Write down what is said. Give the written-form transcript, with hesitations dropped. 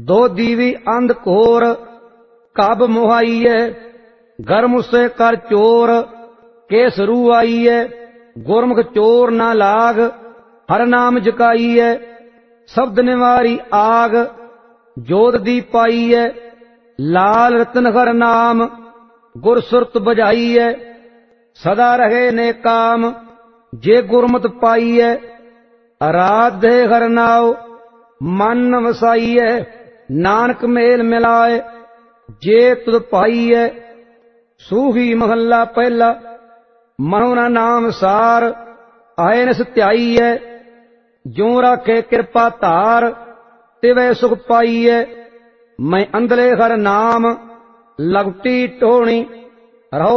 दो दीवी अंध घोर कब मोहाइए, गर्म से कर चोर केस रू आईए। गुरमुख चोर ना लाग हर नाम जकाईए, शब्द निवारी आग जोत दी पाईए। लाल रतन हर नाम गुर सुरत बजाईए, सदा रहे ने काम जे गुरमत पाईए। आराधे हर नाव मन वसाईए, नानक मेल मिलाए जे तुद पाईए। सूही महला पहला मनो ना नाम सार, आए न सत्याईए। जो राखे कृपा धार तिवै सुख पाईए। मैं अंधले हर नाम लगटी टोणी रहो